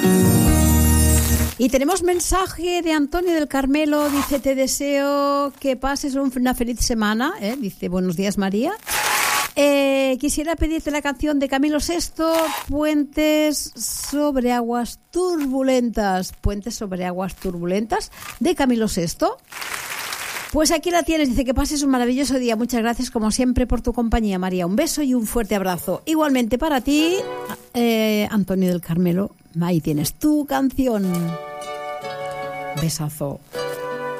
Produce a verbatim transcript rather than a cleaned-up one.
Y tenemos mensaje de Antonio del Carmelo, dice, te deseo que pases una feliz semana, ¿eh? Dice, buenos días María. Eh, quisiera pedirte la canción de Camilo Sesto, Puentes sobre aguas turbulentas, Puentes sobre aguas turbulentas, de Camilo Sesto. Pues aquí la tienes, dice que pases un maravilloso día. Muchas gracias como siempre por tu compañía, María. Un beso y un fuerte abrazo. Igualmente para ti, eh, Antonio del Carmelo, ahí tienes tu canción. Besazo.